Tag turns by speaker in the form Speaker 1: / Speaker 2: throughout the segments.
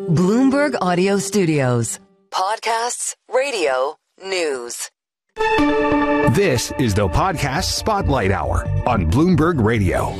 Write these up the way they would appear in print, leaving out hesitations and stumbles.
Speaker 1: Bloomberg Audio Studios. Podcasts, radio, news.
Speaker 2: This is the Podcast Spotlight Hour on Bloomberg Radio.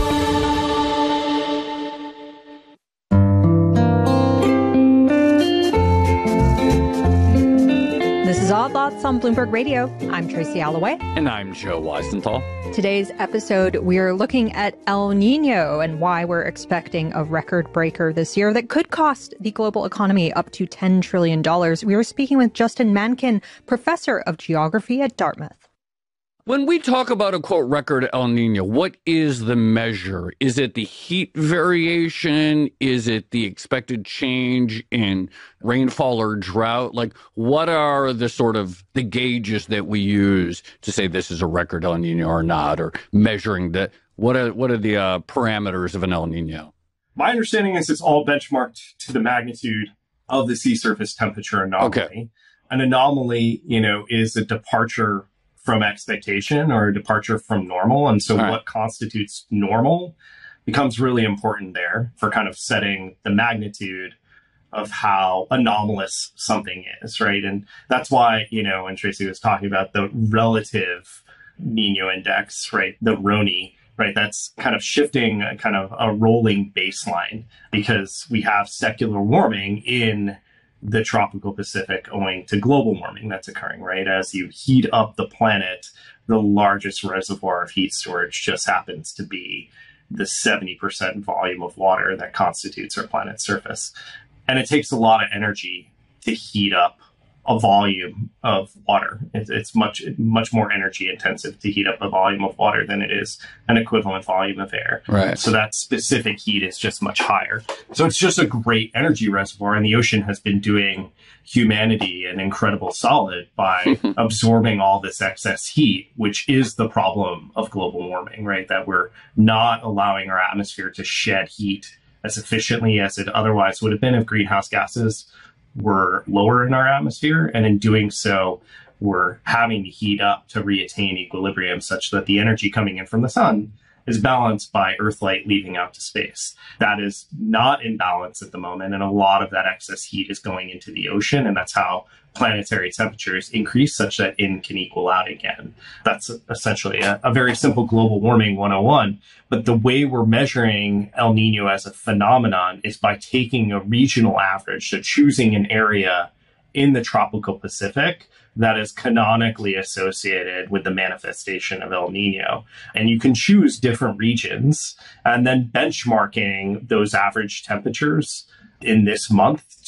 Speaker 3: This is Odd Lots on Bloomberg Radio. I'm Tracy Alloway.
Speaker 4: And I'm Joe Weisenthal.
Speaker 3: Today's episode, we're looking at El Nino and why we're expecting a record breaker this year that could cost the global economy up to $10 trillion. We were speaking with Justin Mankin, professor of geography at Dartmouth.
Speaker 4: When we talk about a, quote, record El Nino, what is the measure? Is it the heat variation? Is it the expected change in rainfall or drought? Like, what are the sort of the gauges that we use to say this is a record El Nino or not, or measuring that? What are the parameters of an El Nino?
Speaker 5: My understanding is it's all benchmarked to the magnitude of the sea surface temperature anomaly.
Speaker 4: Okay.
Speaker 5: An anomaly, is a departure from expectation or a departure from normal. And so what constitutes normal becomes really important there for kind of setting the magnitude of how anomalous something is, right? And that's why, when Tracy was talking about the relative Nino index, right, the RONI, right, that's kind of shifting a kind of a rolling baseline because we have secular warming in the tropical Pacific owing to global warming that's occurring, right? As you heat up the planet, the largest reservoir of heat storage just happens to be the 70% volume of water that constitutes our planet's surface. And it takes a lot of energy to heat up a volume of water. It's much more energy intensive to heat up a volume of water than it is an equivalent volume of air.
Speaker 4: Right.
Speaker 5: So that specific heat is just much higher. So it's just a great energy reservoir, and the ocean has been doing humanity an incredible solid by absorbing all this excess heat, which is the problem of global warming, right? That we're not allowing our atmosphere to shed heat as efficiently as it otherwise would have been if greenhouse gases were lower in our atmosphere. And in doing so, we're having to heat up to reattain equilibrium such that the energy coming in from the sun is balanced by Earth light leaving out to space. That is not in balance at the moment. And a lot of that excess heat is going into the ocean. And that's how planetary temperatures increase such that it can equal out again. That's essentially a very simple global warming 101. But the way we're measuring El Nino as a phenomenon is by taking a regional average, so choosing an area in the tropical Pacific that is canonically associated with the manifestation of El Nino. And you can choose different regions and then benchmarking those average temperatures in this month